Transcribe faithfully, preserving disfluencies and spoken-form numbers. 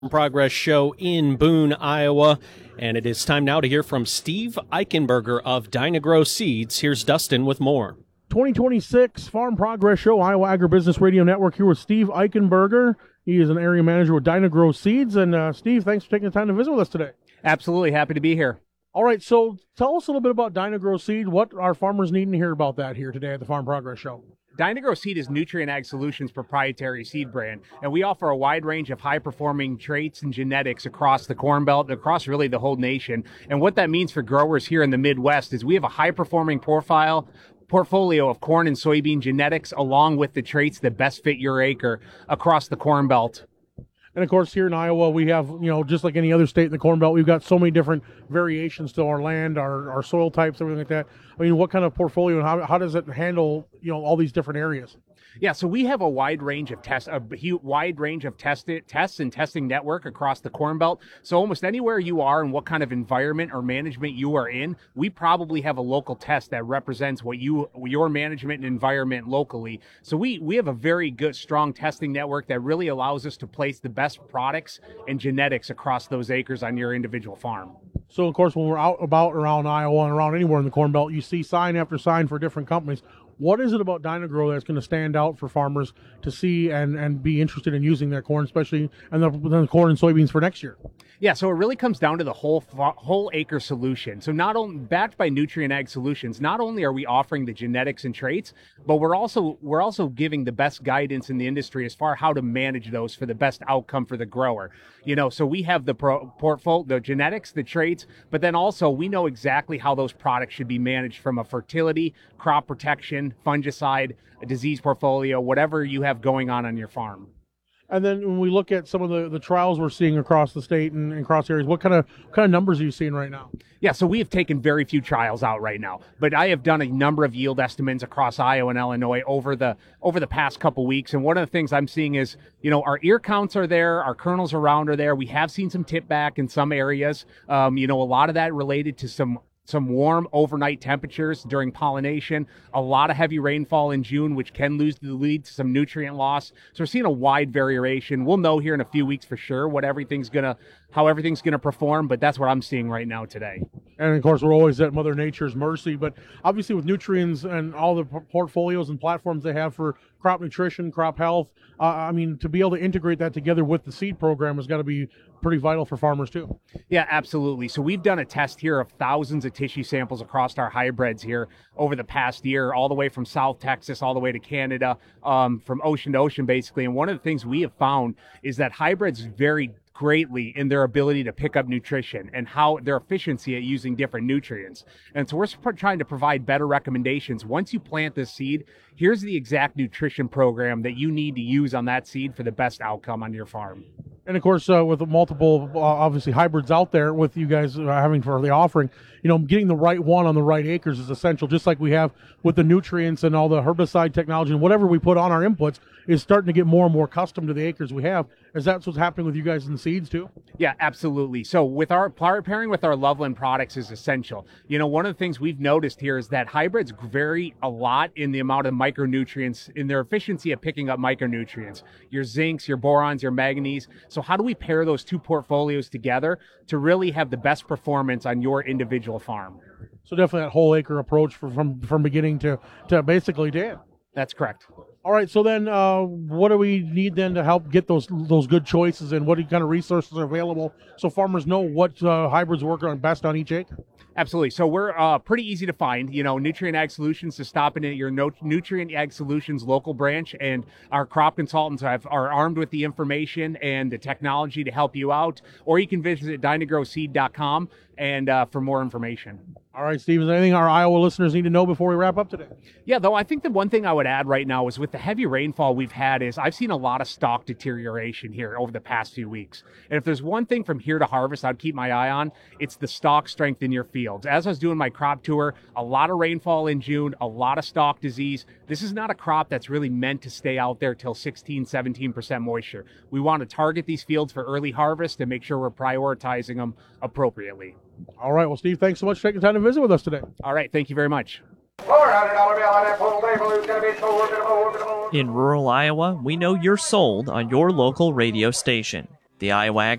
Progress Show in Boone, Iowa, and it is time now to hear from Steve Eichenberger of Dyna-Gro Seeds. Here's Dustin with more. twenty twenty-six Farm Progress Show, Iowa Agribusiness Radio Network, here with Steve Eichenberger. He is an area manager with Dyna-Gro Seeds. And uh, Steve, thanks for taking the time to visit with us today. Absolutely. Happy to be here. All right, so tell us a little bit about Dyna-Gro Seed. What are farmers needing to hear about that here today at the Farm Progress Show? Dyna-Gro Seed is Nutrient Ag Solutions' proprietary seed brand, and we offer a wide range of high-performing traits and genetics across the Corn Belt, across really the whole nation. And what that means for growers here in the Midwest is we have a high-performing profile portfolio of corn and soybean genetics, along with the traits that best fit your acre across the Corn Belt. And, of course, here in Iowa, we have, you know, just like any other state in the Corn Belt, we've got so many different variations to our land, our, our soil types, everything like that. I mean, what kind of portfolio and how, how does it handle, you know, all these different areas? Yeah, so we have a wide range of tests, a wide range of test tests and testing network across the Corn Belt. So almost anywhere you are and what kind of environment or management you are in, we probably have a local test that represents what you, your management and environment locally. So we, we have a very good, strong testing network that really allows us to place the best products and genetics across those acres on your individual farm. So, of course, when we're out about around Iowa and around anywhere in the Corn Belt, you see sign after sign for different companies. What is it about Dyna-Gro that's going to stand out for farmers to see and, and be interested in using their corn, especially and the, the corn and soybeans for next year? Yeah, so it really comes down to the whole whole acre solution. So not only backed by Nutrient Ag Solutions, not only are we offering the genetics and traits, but we're also we're also giving the best guidance in the industry as far as how to manage those for the best outcome for the grower. You know, so we have the pro, portfolio, the genetics, the traits, but then also we know exactly how those products should be managed from a fertility, crop protection, fungicide, a disease portfolio, whatever you have going on on your farm. And then when we look at some of the, the trials we're seeing across the state and, and across areas, what kind of what kind of numbers are you seeing right now? Yeah, so we have taken very few trials out right now, but I have done a number of yield estimates across Iowa and Illinois over the over the past couple weeks. And one of the things I'm seeing is, you know, our ear counts are there, our kernels around are there. We have seen some tip back in some areas. Um, you know, a lot of that related to some some warm overnight temperatures during pollination, a lot of heavy rainfall in June, which can lose, lead to some nutrient loss. So we're seeing a wide variation. We'll know here in a few weeks for sure what everything's gonna, how everything's gonna perform, but that's what I'm seeing right now today. And of course, we're always at Mother Nature's mercy, but obviously with nutrients and all the p- portfolios and platforms they have for crop nutrition, crop health, uh, I mean, to be able to integrate that together with the seed program has got to be pretty vital for farmers too. Yeah, absolutely. So we've done a test here of thousands of tissue samples across our hybrids here over the past year, all the way from South Texas, all the way to Canada, um, from ocean to ocean, basically. And one of the things we have found is that hybrids vary greatly in their ability to pick up nutrition and how their efficiency at using different nutrients. And so we're trying to provide better recommendations. Once you plant this seed, here's the exact nutrition program that you need to use on that seed for the best outcome on your farm. And of course, uh, with multiple, uh, obviously, hybrids out there with you guys uh, having for the offering, you know, getting the right one on the right acres is essential, just like we have with the nutrients and all the herbicide technology and whatever we put on our inputs is starting to get more and more custom to the acres we have. Is that what's happening with you guys in the seeds too? Yeah, absolutely. So with our pairing with our Loveland products is essential. You know, one of the things we've noticed here is that hybrids vary a lot in the amount of micronutrients, in their efficiency of picking up micronutrients, your zincs, your borons, your manganese. So how do we pair those two portfolios together to really have the best performance on your individual farm? So definitely that whole acre approach for, from from beginning to, to basically to end. That's correct. All right, so then uh, what do we need then to help get those those good choices, and what kind of resources are available so farmers know what uh, hybrids work on best on each acre? Absolutely. So we're uh, pretty easy to find. You know, Nutrient Ag Solutions is stopping at your no- Nutrient Ag Solutions local branch, and our crop consultants have, are armed with the information and the technology to help you out. Or you can visit dyna gro seed dot com and uh, for more information. All right, Steve, is there anything our Iowa listeners need to know before we wrap up today? Yeah, though I think the one thing I would add right now is with the heavy rainfall we've had is I've seen a lot of stalk deterioration here over the past few weeks. And if there's one thing from here to harvest I'd keep my eye on, it's the stalk strength in your fields. As I was doing my crop tour, a lot of rainfall in June, a lot of stalk disease. This is not a crop that's really meant to stay out there till sixteen, seventeen percent moisture. We want to target these fields for early harvest and make sure we're prioritizing them appropriately. All right. Well, Steve, thanks so much for taking time to visit with us today. All right. Thank you very much. In rural Iowa, we know you're sold on your local radio station. the Iowa